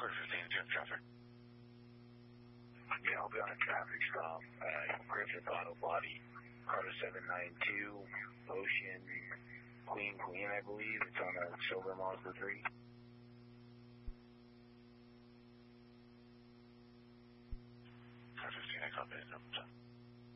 Quarter 15, Jim traffic. Yeah, I'll be on a traffic stop at Griffith Auto Body, Carter 792, Ocean, Queen, I believe. It's on a silver Mazda 3. Car 15, I copy it.